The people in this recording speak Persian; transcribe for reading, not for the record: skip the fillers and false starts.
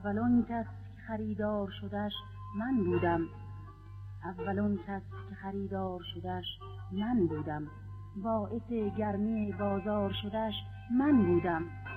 اولون کس که خریدار شدش من بودم، اولون کس که خریدار شدش من بودم، باعث گرمی بازار شدش من بودم.